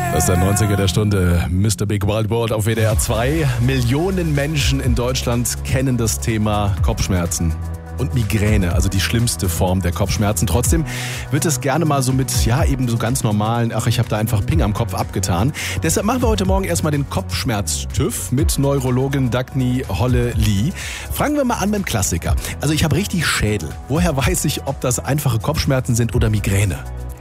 Das ist der 90er der Stunde, Mr. Big Wild World auf WDR 2. Millionen Menschen in Deutschland kennen das Thema Kopfschmerzen und Migräne, also die schlimmste Form der Kopfschmerzen. Trotzdem wird es gerne mal so mit, eben so ganz normalen, ich habe da einfach Ping am Kopf abgetan. Deshalb machen wir heute Morgen erstmal den Kopfschmerz-TÜV mit Neurologin Dagny Holle-Lee. Fangen wir mal an mit dem Klassiker. Also ich habe richtig Schädel. Woher weiß ich, ob das einfache Kopfschmerzen sind oder Migräne?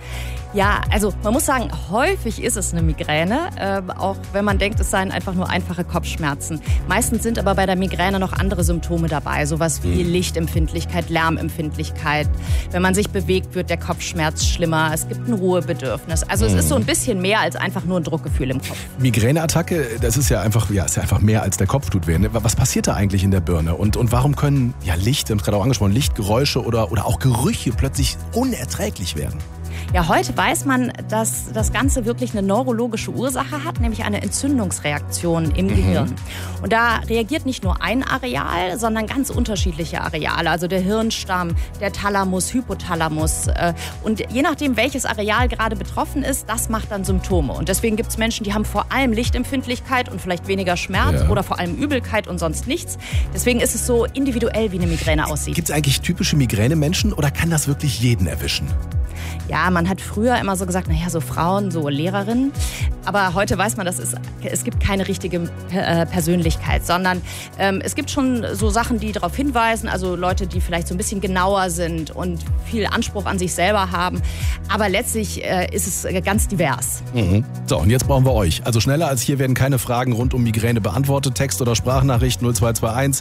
Ja, also man muss sagen, häufig ist es eine Migräne, auch wenn man denkt, es seien einfach nur einfache Kopfschmerzen. Meistens sind aber bei der Migräne noch andere Symptome dabei, sowas wie Lichtempfindlichkeit, Lärmempfindlichkeit. Wenn man sich bewegt, wird der Kopfschmerz schlimmer, es gibt ein Ruhebedürfnis. Also es ist so ein bisschen mehr als einfach nur ein Druckgefühl im Kopf. Migräneattacke, das ist ja einfach mehr als der Kopf tut weh. Was passiert da eigentlich in der Birne? Und warum können Licht, wir haben es gerade auch angesprochen, Lichtgeräusche oder auch Gerüche plötzlich unerträglich werden? Ja, heute weiß man, dass das Ganze wirklich eine neurologische Ursache hat, nämlich eine Entzündungsreaktion im Gehirn. Und da reagiert nicht nur ein Areal, sondern ganz unterschiedliche Areale. Also der Hirnstamm, der Thalamus, Hypothalamus. Und je nachdem, welches Areal gerade betroffen ist, das macht dann Symptome. Und deswegen gibt es Menschen, die haben vor allem Lichtempfindlichkeit und vielleicht weniger Schmerz oder vor allem Übelkeit und sonst nichts. Deswegen ist es so individuell, wie eine Migräne aussieht. Gibt es eigentlich typische Migränemenschen oder kann das wirklich jeden erwischen? Ja, man hat früher immer so gesagt, so Frauen, so Lehrerinnen. Aber heute weiß man, es gibt keine richtige Persönlichkeit, sondern es gibt schon so Sachen, die darauf hinweisen, also Leute, die vielleicht so ein bisschen genauer sind und viel Anspruch an sich selber haben. Aber letztlich ist es ganz divers. So, und jetzt brauchen wir euch. Also schneller als hier werden keine Fragen rund um Migräne beantwortet. Text- oder Sprachnachricht 0221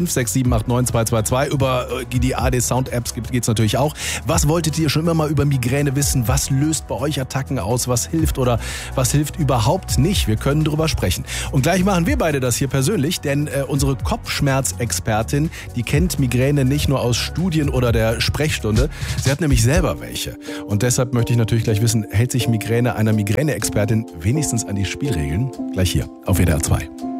56789 222. Über die ARD Sound Apps geht's natürlich auch. Was wolltet ihr schon immer mal über Migräne wissen? Was löst bei euch Attacken aus? Was hilft oder was hilft überhaupt nicht? Wir können drüber sprechen. Und gleich machen wir beide das hier persönlich, denn unsere Kopfschmerzexpertin, die kennt Migräne nicht nur aus Studien oder der Sprechstunde. Sie hat nämlich selber welche. Und deshalb möchte ich natürlich gleich wissen, hält sich Migräne einer Migräne-Expertin wenigstens an die Spielregeln? Gleich hier auf WDR 2.